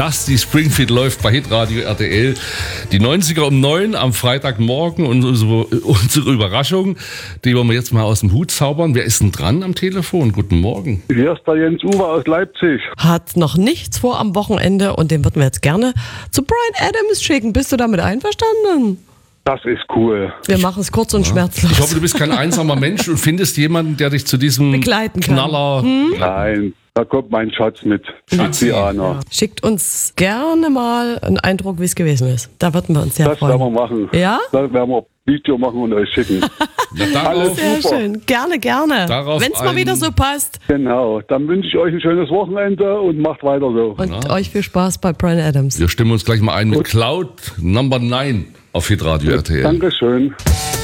Dusty Springfield läuft bei Hitradio RTL. Die 90er um 9 am Freitagmorgen und unsere Überraschung, die wollen wir jetzt mal aus dem Hut zaubern. Wer ist denn dran am Telefon? Guten Morgen. Hier ist der Jens Uwe aus Leipzig. Hat noch nichts vor am Wochenende und den würden wir jetzt gerne zu Bryan Adams schicken. Bist du damit einverstanden? Das ist cool. Wir machen es kurz und schmerzlos. Ich hoffe, du bist kein einsamer Mensch und findest jemanden, der dich zu diesem Begleiten kann. Knaller... Nein, da kommt mein Schatz mit. Schatzi. Diana. Schickt uns gerne mal einen Eindruck, wie es gewesen ist. Da würden wir uns sehr Das freuen. werden wir machen. Ja? Da werden wir ein Video machen und euch schicken. Ja, darauf, Sehr Super. schön. Gerne, gerne. Darauf Wenn es mal ein- wieder so passt. Genau. Dann wünsche ich euch ein schönes Wochenende und macht weiter so. Und euch viel Spaß bei Bryan Adams. wir stimmen uns gleich mal ein mit Cloud Number 9 auf Hitradio RTL. Dankeschön.